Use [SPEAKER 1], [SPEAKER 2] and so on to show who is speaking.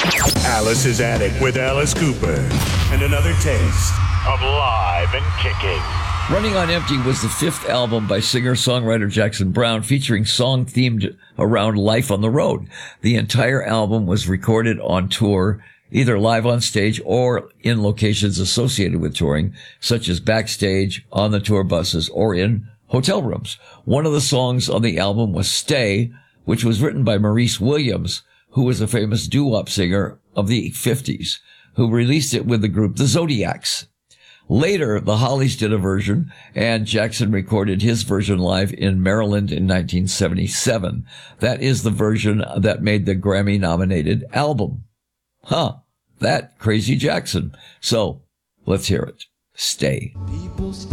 [SPEAKER 1] Alice's Attic with Alice Cooper. And another taste of live and kicking.
[SPEAKER 2] Running on Empty was the fifth album by singer-songwriter Jackson Browne, featuring song themed around life on the road. The entire album was recorded on tour, either live on stage or in locations associated with touring, such as backstage, on the tour buses, or in hotel rooms. One of the songs on the album was Stay, which was written by Maurice Williams, who was a famous doo-wop singer of the 50s, who released it with the group The Zodiacs. Later, the Hollies did a version, and Jackson recorded his version live in Maryland in 1977. That is the version that made the Grammy-nominated album. That crazy Jackson. So, let's hear it. Stay.